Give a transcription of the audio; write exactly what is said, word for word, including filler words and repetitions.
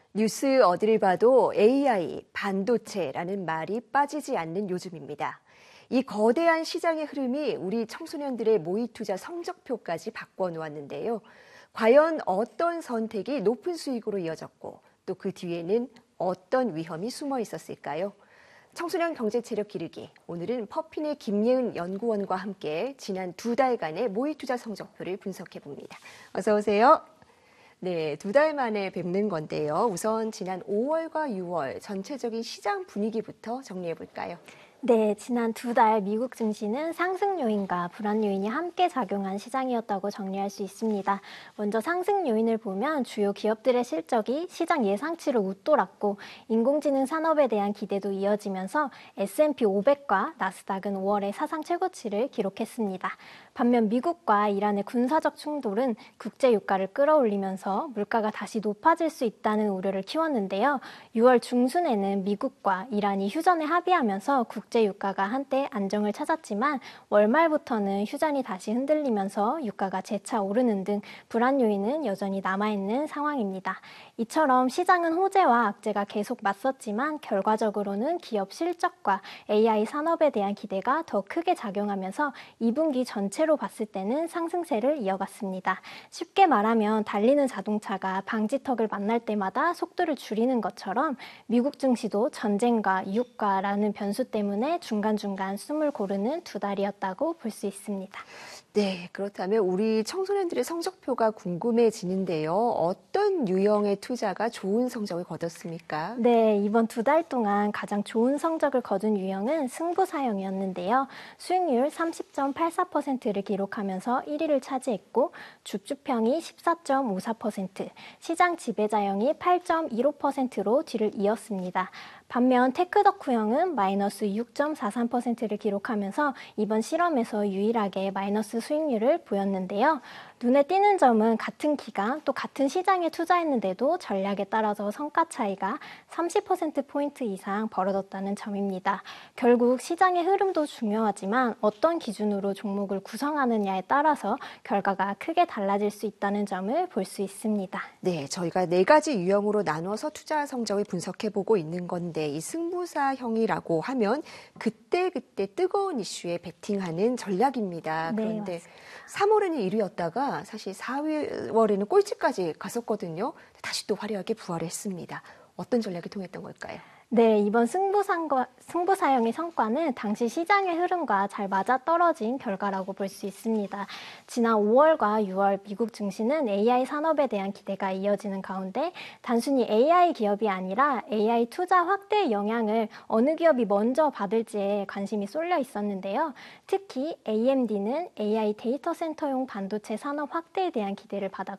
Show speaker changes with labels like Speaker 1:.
Speaker 1: 뉴스 어디를 봐도 에이아이, 반도체라는 말이 빠지지 않는 요즘입니다. 이 거대한 시장의 흐름이 우리 청소년들의 모의 투자 성적표까지 바꿔놓았는데요. 과연 어떤 선택이 높은 수익으로 이어졌고 또 그 뒤에는 어떤 위험이 숨어 있었을까요? 청소년 경제 체력 기르기. 오늘은 퍼핀의 김예은 연구원과 함께 지난 두 달간의 모의 투자 성적표를 분석해 봅니다. 어서 오세요. 네, 두 달 만에 뵙는 건데요. 우선 지난 오월과 유월 전체적인 시장 분위기부터 정리해 볼까요?
Speaker 2: 네, 지난 두 달 미국 증시는 상승 요인과 불안 요인이 함께 작용한 시장이었다고 정리할 수 있습니다. 먼저 상승 요인을 보면 주요 기업들의 실적이 시장 예상치를 웃돌았고 인공지능 산업에 대한 기대도 이어지면서 에스 앤 피 오백과 나스닥은 오월에 사상 최고치를 기록했습니다. 반면 미국과 이란의 군사적 충돌은 국제 유가를 끌어올리면서 물가가 다시 높아질 수 있다는 우려를 키웠는데요. 유월 중순에는 미국과 이란이 휴전에 합의하면서 국제 유가가 한때 안정을 찾았지만 월말부터는 휴전이 다시 흔들리면서 유가가 재차 오르는 등 불안 요인은 여전히 남아있는 상황입니다. 이처럼 시장은 호재와 악재가 계속 맞섰지만 결과적으로는 기업 실적과 에이아이 산업에 대한 기대가 더 크게 작용하면서 이 분기 전체로 봤을 때는 상승세를 이어갔습니다. 쉽게 말하면 달리는 자동차가 방지턱을 만날 때마다 속도를 줄이는 것처럼 미국 증시도 전쟁과 유가라는 변수 때문에 중간중간 숨을 고르는 두 달이었다고 볼 수 있습니다.
Speaker 1: 네, 그렇다면 우리 청소년들의 성적표가 궁금해지는데요. 어떤 유형의 투자가 좋은 성적을 거뒀습니까?
Speaker 2: 네, 이번 두 달 동안 가장 좋은 성적을 거둔 유형은 승부사형이었는데요. 수익률 삼십 점 팔사 퍼센트를 기록하면서 일 위를 차지했고 주주평이 십사 점 오사 퍼센트, 시장 지배자형이 팔 점 일오 퍼센트로 뒤를 이었습니다. 반면 테크덕후형은 마이너스 육 점 사삼 퍼센트를 기록하면서 이번 실험에서 유일하게 마이너스 수익률을 보였는데요. 눈에 띄는 점은 같은 기간 또 같은 시장에 투자했는데도 전략에 따라서 성과 차이가 삼십 퍼센트 포인트 이상 벌어졌다는 점입니다. 결국 시장의 흐름도 중요하지만 어떤 기준으로 종목을 구성하느냐에 따라서 결과가 크게 달라질 수 있다는 점을 볼 수 있습니다.
Speaker 1: 네, 저희가 네 가지 유형으로 나눠서 투자 성적을 분석해보고 있는 건데 이 승부사형이라고 하면 그때그때 뜨거운 이슈에 베팅하는 전략입니다.
Speaker 2: 네,
Speaker 1: 그런데
Speaker 2: 맞습니다.
Speaker 1: 삼월에는 일 위였다가 사실 사월에는 꼴찌까지 갔었거든요. 다시 또 화려하게 부활을 했습니다. 어떤 전략이 통했던 걸까요?
Speaker 2: 네, 이번 승부상과, 승부사형의 성과는 당시 시장의 흐름과 잘 맞아떨어진 결과라고 볼 수 있습니다. 지난 오월과 유월 미국 증시는 에이아이 산업에 대한 기대가 이어지는 가운데 단순히 에이아이 기업이 아니라 에이아이 투자 확대의 영향을 어느 기업이 먼저 받을지에 관심이 쏠려 있었는데요. 특히 에이엠디는 에이아이 데이터 센터용 반도체 산업 확대에 대한 기대를 받았고